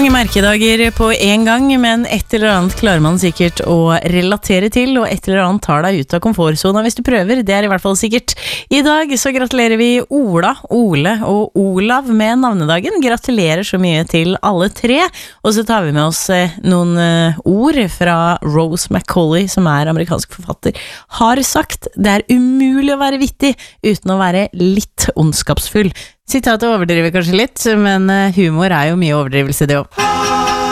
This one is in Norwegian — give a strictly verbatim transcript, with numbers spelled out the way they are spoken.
mange merkedager på en gang, men et eller annet klarer man sikkert å relatere til, og et eller annet tar deg ut av komfortzona hvis du prøver, det er i hvert fall sikkert. I dag så gratulerer vi Ola, Ole og Olav med navnedagen. Gratulerer så mye til alle tre, og så tar vi med oss noen ord fra Rose McCauley, som er amerikansk forfatter, har sagt: det er umulig å være vittig uten å være litt ondskapsfull. Sitatet overdriver kanskje litt, men humor er jo mye overdrivelse det også.